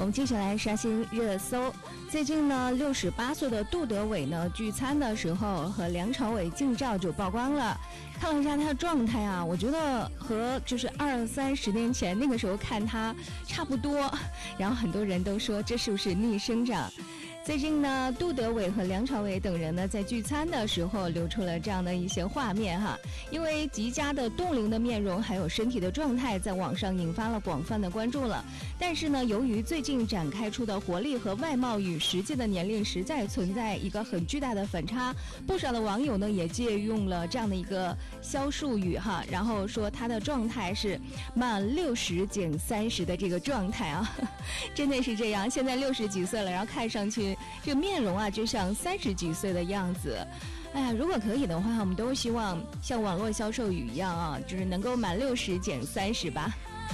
我们继续来刷新热搜。最近呢，68岁的杜德伟呢聚餐的时候和梁朝伟近照就曝光了。看了一下他的状态啊，我觉得和就是20-30年前那个时候看他差不多。然后很多人都说这是不是逆生长？最近呢，杜德伟和梁朝伟等人呢在聚餐的时候流出了这样的一些画面哈。因为极佳的冻龄的面容还有身体的状态在网上引发了广泛的关注了。但是呢，由于最近展开出的活力和外貌与实际的年龄实在存在一个很巨大的反差，不少的网友呢也借用了这样的一个销术语哈，然后说他的状态是满60减30的这个状态啊，真的是这样。现在60几岁了，然后看上去这个面容啊就像30几岁的样子。哎呀，如果可以的话，我们都希望像网络销售语一样啊，就是能够满60减30吧。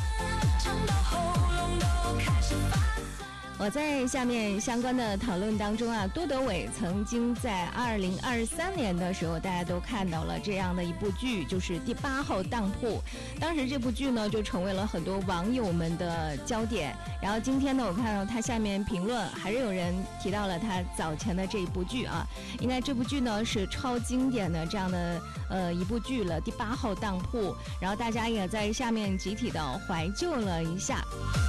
我在下面相关的讨论当中啊，杜德伟曾经在2023年的时候，大家都看到了这样的一部剧，就是《第8号当铺》。当时这部剧呢，就成为了很多网友们的焦点。然后今天呢，我看到他下面评论，还是有人提到了他早前的这一部剧啊。应该这部剧呢是超经典的这样的一部剧了，《第8号当铺》。然后大家也在下面集体的怀旧了一下。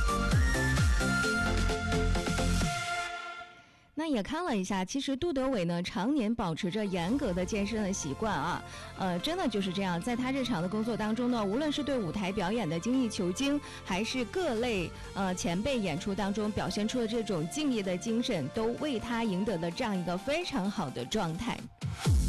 那也看了一下，其实杜德伟呢常年保持着严格的健身的习惯啊，真的就是这样。在他日常的工作当中呢，无论是对舞台表演的精益求精，还是各类前辈演出当中表现出的这种敬业的精神，都为他赢得了这样一个非常好的状态。